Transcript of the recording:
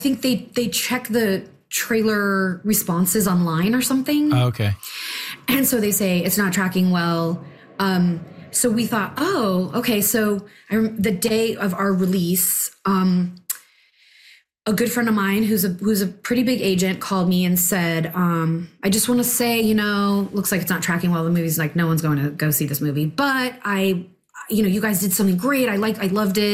think they check the trailer responses online or something. Oh, okay. And so they say it's not tracking well. So we thought, oh, okay. So the day of our release, a good friend of mine who's a pretty big agent called me and said, I just want to say, looks like it's not tracking well. The movie's like, no one's going to go see this movie, but you guys did something great. I loved it.